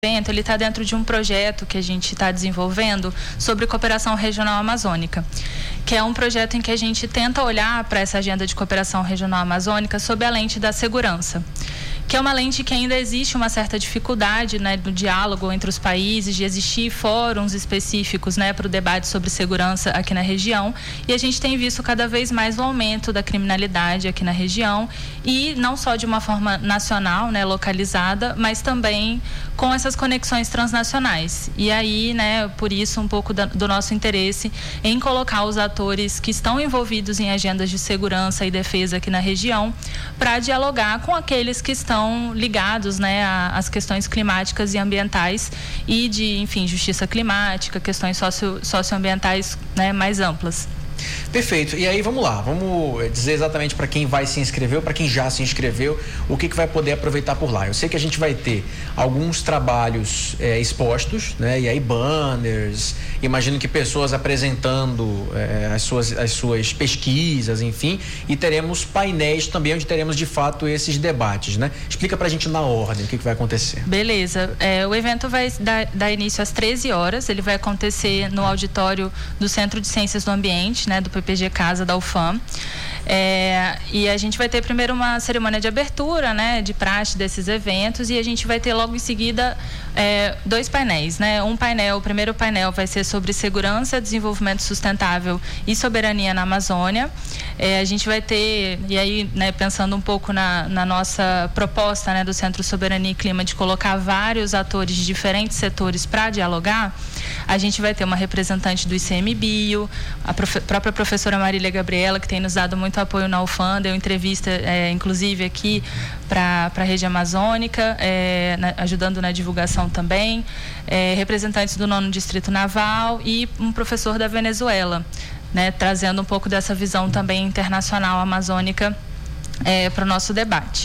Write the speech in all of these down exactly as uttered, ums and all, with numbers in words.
evento, ele está dentro de um projeto que a gente está desenvolvendo sobre cooperação regional amazônica, que é um projeto em que a gente tenta olhar para essa agenda de cooperação regional amazônica sob a lente da segurança, que é uma lente que ainda existe uma certa dificuldade, né, do diálogo entre os países, de existir fóruns específicos, né, para o debate sobre segurança aqui na região, e a gente tem visto cada vez mais o aumento da criminalidade aqui na região, e não só de uma forma nacional, né, localizada, mas também com essas conexões transnacionais. E aí, né, por isso um pouco da, do nosso interesse em colocar os atores que estão envolvidos em agendas de segurança e defesa aqui na região para dialogar com aqueles que estão ligados, né, às questões climáticas e ambientais e de, enfim, justiça climática, questões socio, socioambientais, né, mais amplas. Perfeito. E aí vamos lá, vamos dizer exatamente para quem vai se inscrever, para quem já se inscreveu, o que, que vai poder aproveitar por lá. Eu sei que a gente vai ter alguns trabalhos é, expostos, né? E aí banners, imagino que pessoas apresentando é, as, suas, as suas pesquisas, enfim, e teremos painéis também onde teremos de fato esses debates, né? Explica pra gente na ordem o que, que vai acontecer. Beleza. É, o evento vai dar, dar início às treze horas, ele vai acontecer no auditório do Centro de Ciências do Ambiente, né, do P P G Casa da U F A M. É, e a gente vai ter primeiro uma cerimônia de abertura, né, de praxe desses eventos, e a gente vai ter logo em seguida é, dois painéis, né? Um painel, o primeiro painel vai ser sobre segurança, desenvolvimento sustentável e soberania na Amazônia. É, a gente vai ter, e aí, né, pensando um pouco na, na nossa proposta, né, do Centro Soberania e Clima, de colocar vários atores de diferentes setores para dialogar, a gente vai ter uma representante do I C M Bio, a profe- própria professora Marília Gabriela, que tem nos dado muito apoio na U F A M, deu entrevista, é, inclusive, aqui para a região amazônica, é, na, ajudando na divulgação também, é, representantes do nono Distrito Naval e um professor da Venezuela, né, trazendo um pouco dessa visão também internacional amazônica é, para o nosso debate.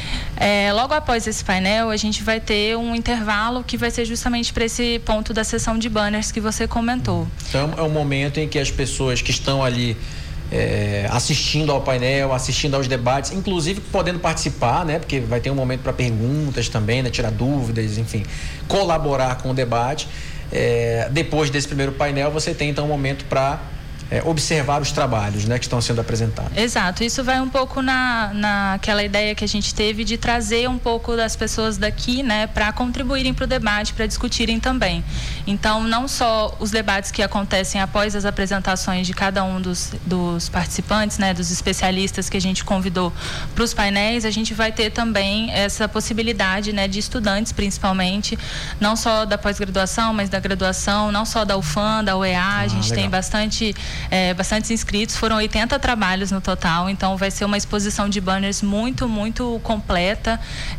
É, logo após esse painel, a gente vai ter um intervalo que vai ser justamente para esse ponto da sessão de banners que você comentou. Então, é um momento em que as pessoas que estão ali é, assistindo ao painel, assistindo aos debates, inclusive podendo participar, né? Porque vai ter um momento para perguntas também, né? Tirar dúvidas, enfim, colaborar com o debate. É, depois desse primeiro painel, você tem então um momento para É, observar os trabalhos, né, que estão sendo apresentados. Exato, isso vai um pouco na, naquela ideia que a gente teve de trazer um pouco das pessoas daqui, né, para contribuírem para o debate, para discutirem também. Então, não só os debates que acontecem após as apresentações de cada um dos, dos participantes, né, dos especialistas que a gente convidou para os painéis, a gente vai ter também essa possibilidade, né, de estudantes, principalmente, não só da pós-graduação, mas da graduação, não só da U F A M, da U E A, ah, a gente legal. Tem bastante É, bastantes inscritos, foram oitenta trabalhos no total, então vai ser uma exposição de banners muito, muito completa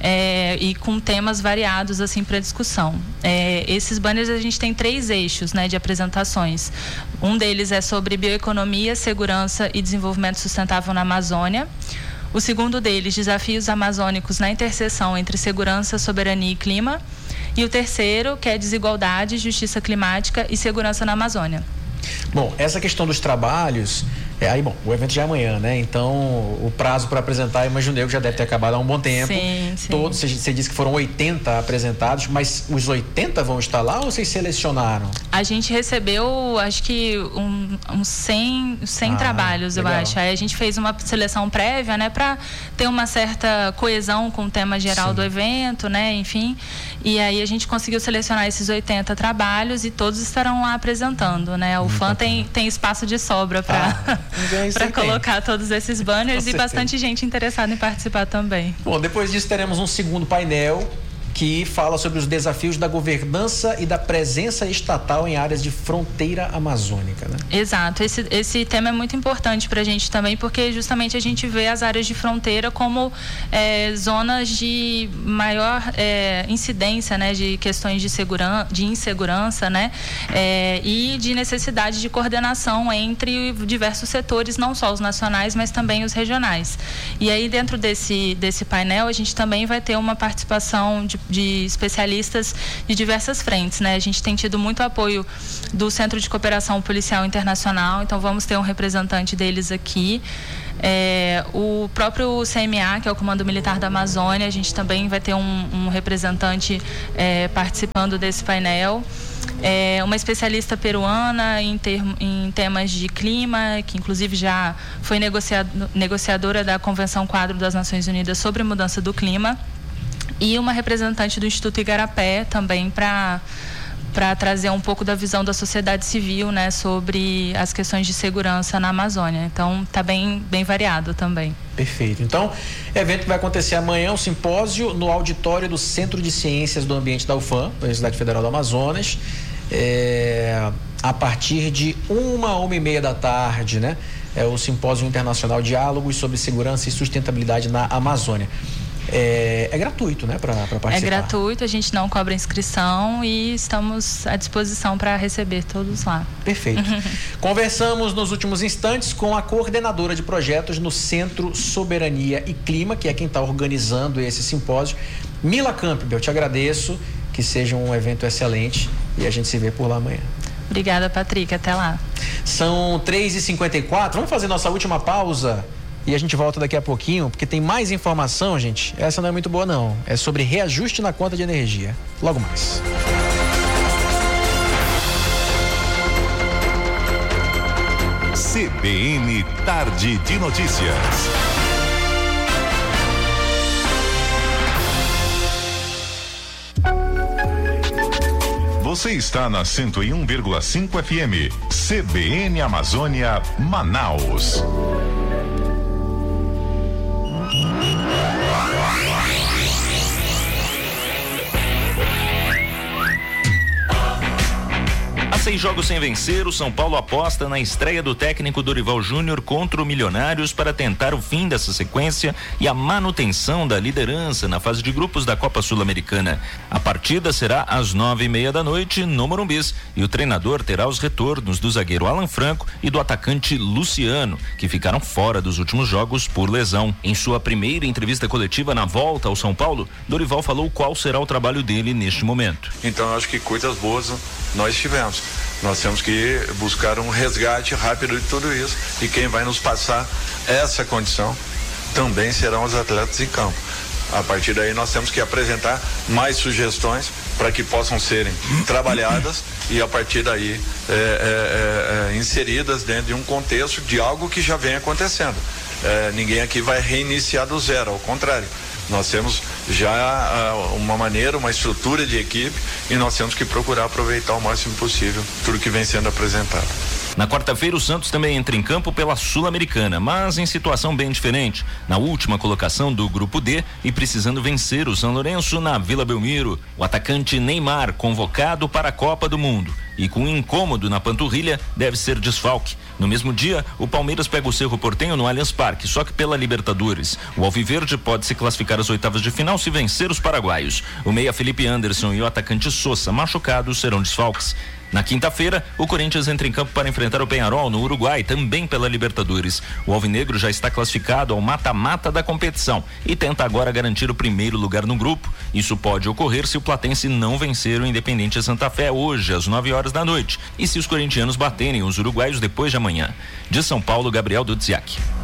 é, e com temas variados assim para discussão. É, esses banners a gente tem três eixos, né, de apresentações. Um deles é sobre bioeconomia, segurança e desenvolvimento sustentável na Amazônia. O segundo deles, desafios amazônicos na interseção entre segurança, soberania e clima. E o terceiro, que é desigualdade, justiça climática e segurança na Amazônia. Bom, essa questão dos trabalhos, é, aí, bom, o evento já é amanhã, né? Então, o prazo para apresentar, imagino eu que já deve ter acabado há um bom tempo. Sim, sim. Todos, você, você disse que foram oitenta apresentados, mas os oitenta vão estar lá ou vocês selecionaram? A gente recebeu, acho que uns um, cem, cem ah, trabalhos, legal. Eu acho. Aí a gente fez uma seleção prévia, né? Para ter uma certa coesão com o tema geral sim. do evento, né? Enfim, e aí a gente conseguiu selecionar esses oitenta trabalhos e todos estarão lá apresentando, né? O fã tem, tem espaço de sobra para ah, para colocar tem. Todos esses banners e bastante gente interessada em participar também. Bom, depois disso teremos um segundo painel que fala sobre os desafios da governança e da presença estatal em áreas de fronteira amazônica, né? Exato, esse, esse tema é muito importante para a gente também, porque justamente a gente vê as áreas de fronteira como é, zonas de maior é, incidência, né, de questões de, segurança, de insegurança, né, é, e de necessidade de coordenação entre diversos setores, não só os nacionais, mas também os regionais. E aí, dentro desse, desse painel, a gente também vai ter uma participação de de especialistas de diversas frentes, né? A gente tem tido muito apoio do Centro de Cooperação Policial Internacional, então vamos ter um representante deles aqui. É, o próprio C M A, que é o Comando Militar da Amazônia, a gente também vai ter um, um representante é, participando desse painel. É, uma especialista peruana em, termo, em temas de clima, que inclusive já foi negociado, negociadora da Convenção Quadro das Nações Unidas sobre Mudança do Clima, e uma representante do Instituto Igarapé também para para trazer um pouco da visão da sociedade civil, né, sobre as questões de segurança na Amazônia. Então, está bem, bem variado também. Perfeito. Então, o evento vai acontecer amanhã, o simpósio, no auditório do Centro de Ciências do Ambiente da U F A M, Universidade Federal do Amazonas, é, a partir de uma, uma e meia da tarde, né? É o Simpósio Internacional Diálogos sobre Segurança e Sustentabilidade na Amazônia. É, é gratuito, né, para participar? É gratuito, a gente não cobra inscrição e estamos à disposição para receber todos lá. Perfeito. Conversamos nos últimos instantes com a coordenadora de projetos no Centro Soberania e Clima, que é quem está organizando esse simpósio, Mila Campbell. Eu te agradeço, que seja um evento excelente e a gente se vê por lá amanhã. Obrigada, Patrick. Até lá. São três e cinquenta e quatro. Vamos fazer nossa última pausa e a gente volta daqui a pouquinho, porque tem mais informação, gente. Essa não é muito boa, não. É sobre reajuste na conta de energia. Logo mais. C B N Tarde de Notícias. Você está na cento e um vírgula cinco F M. C B N Amazônia, Manaus. Seis jogos sem vencer, o São Paulo aposta na estreia do técnico Dorival Júnior contra o Milionários para tentar o fim dessa sequência e a manutenção da liderança na fase de grupos da Copa Sul-Americana. A partida será às nove e meia da noite no Morumbis e o treinador terá os retornos do zagueiro Alan Franco e do atacante Luciano, que ficaram fora dos últimos jogos por lesão. Em sua primeira entrevista coletiva na volta ao São Paulo, Dorival falou qual será o trabalho dele neste momento. Então, eu acho que coisas boas nós tivemos. Nós temos que buscar um resgate rápido de tudo isso, e quem vai nos passar essa condição também serão os atletas em campo. A partir daí nós temos que apresentar mais sugestões para que possam serem trabalhadas e a partir daí é, é, é, inseridas dentro de um contexto de algo que já vem acontecendo. É, ninguém aqui vai reiniciar do zero, ao contrário. Nós temos já uh, uma maneira, uma estrutura de equipe e nós temos que procurar aproveitar o máximo possível tudo que vem sendo apresentado. Na quarta-feira, o Santos também entra em campo pela Sul-Americana, mas em situação bem diferente. Na última colocação do Grupo D e precisando vencer o São Lourenço na Vila Belmiro. O atacante Neymar, convocado para a Copa do Mundo e com um incômodo na panturrilha, deve ser desfalque. No mesmo dia, o Palmeiras pega o Cerro Porteño no Allianz Parque, só que pela Libertadores. O Alviverde pode se classificar às oitavas de final se vencer os paraguaios. O meia Felipe Anderson e o atacante Sosa, machucados, serão desfalques. Na quinta-feira, o Corinthians entra em campo para enfrentar o Peñarol no Uruguai, também pela Libertadores. O alvinegro já está classificado ao mata-mata da competição e tenta agora garantir o primeiro lugar no grupo. Isso pode ocorrer se o Platense não vencer o Independente Santa Fé hoje, às nove horas da noite, e se os corintianos baterem os uruguaios depois de amanhã. De São Paulo, Gabriel Dudziak.